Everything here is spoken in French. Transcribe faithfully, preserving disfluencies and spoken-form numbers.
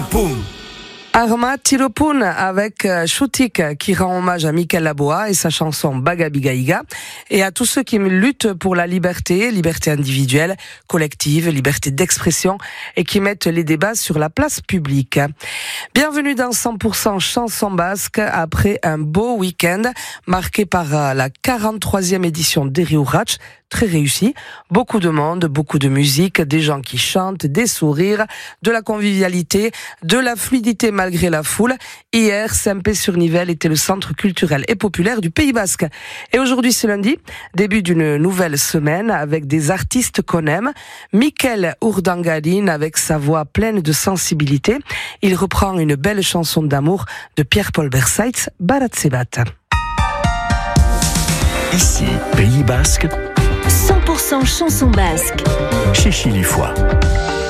Tiropun. Arma Tiropun avec Choutik qui rend hommage à Michael Laboa et sa chanson Bagabigaiga et à tous ceux qui luttent pour la liberté, liberté individuelle, collective, liberté d'expression et qui mettent les débats sur la place publique. Bienvenue dans cent pour cent chanson basque après un beau week-end marqué par la quarante-troisième édition d'Eri Urrats, très réussi. Beaucoup de monde, beaucoup de musique, des gens qui chantent, des sourires, de la convivialité, de la fluidité malgré la foule. Hier, Saint-Pé-sur-Nivelle était le centre culturel et populaire du Pays Basque. Et aujourd'hui, c'est lundi, début d'une nouvelle semaine avec des artistes qu'on aime. Mikel Urdangarin avec sa voix pleine de sensibilité. Il reprend une belle chanson d'amour de Pierre-Paul Bersaitz, Baratzebat. Ici, Pays Basque, cent pour cent chanson basque. chez Chilifoy.